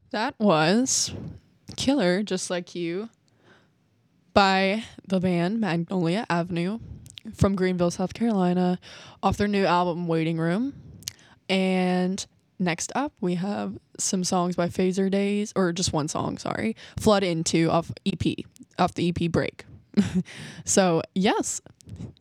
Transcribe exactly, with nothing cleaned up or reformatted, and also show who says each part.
Speaker 1: That was Killer, Just Like You by the band Magnolia Avenue from Greenville, South Carolina, off their new album Waiting Room. And next up, we have some songs by Phaser Days, or just one song, sorry, Flood Into off E P, off the E P Break. So, yes,